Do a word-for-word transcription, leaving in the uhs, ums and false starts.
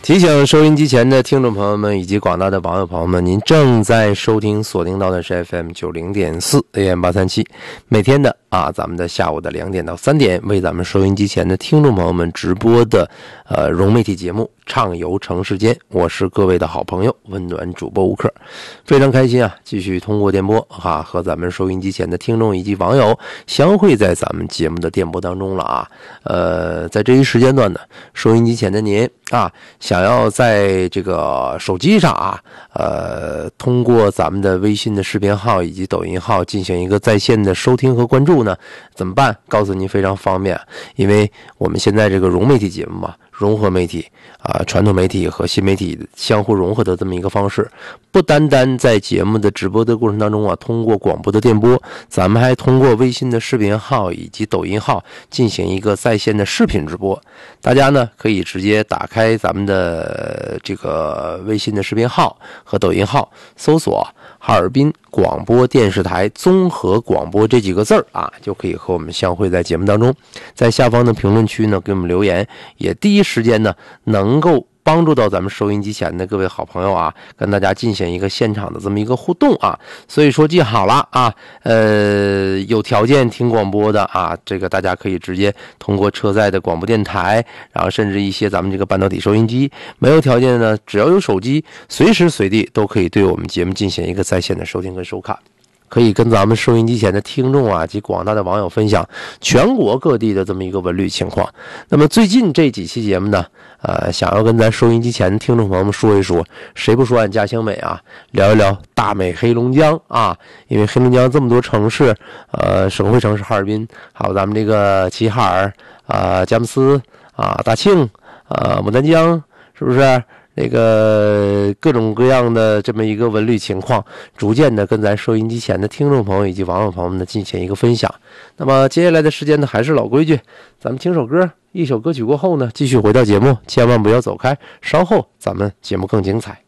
提醒收音机前的听众朋友们以及广大的网友朋友们，您正在收听锁定到的是 F M 九十点四 A M 八三七，每天的啊咱们的下午的两点到三点，为咱们收音机前的听众朋友们直播的呃融媒体节目畅游城市间，我是各位的好朋友温暖主播吴克，非常开心啊，继续通过电波哈、啊、和咱们收音机前的听众以及网友相会在咱们节目的电波当中了啊。呃，在这一时间段呢，收音机前的您啊，想要在这个手机上啊，呃，通过咱们的微信的视频号以及抖音号进行一个在线的收听和关注呢，怎么办？告诉您非常方便，因为我们现在这个融媒体节目嘛，融合媒体啊，传统媒体和新媒体相互融合的这么一个方式，不单单在节目的直播的过程当中啊，通过广播的电波，咱们还通过微信的视频号以及抖音号进行一个在线的视频直播。大家呢可以直接打开咱们的这个微信的视频号和抖音号，搜索哈尔滨广播电视台综合广播这几个字儿啊，就可以和我们相会在节目当中。在下方的评论区呢给我们留言，也第一时间呢能够帮助到咱们收音机前的各位好朋友啊，跟大家进行一个现场的这么一个互动啊。所以说记好了啊，呃，有条件听广播的啊，这个大家可以直接通过车载的广播电台，然后甚至一些咱们这个半导体收音机。没有条件的呢，只要有手机，随时随地都可以对我们节目进行一个在线的收听跟收看。可以跟咱们收音机前的听众啊及广大的网友分享全国各地的这么一个文旅情况。那么最近这几期节目呢，呃，想要跟咱收音机前的听众朋友们说一说，谁不说俺家乡美啊？聊一聊大美黑龙江啊，因为黑龙江这么多城市，呃，省会城市哈尔滨，还有咱们这个齐齐哈尔啊、佳木斯啊、大庆啊、牡丹江，是不是？那个各种各样的这么一个文旅情况，逐渐的跟咱收音机前的听众朋友以及网友朋友们呢进行一个分享。那么接下来的时间呢，还是老规矩，咱们听首歌，一首歌曲过后呢，继续回到节目，千万不要走开，稍后咱们节目更精彩。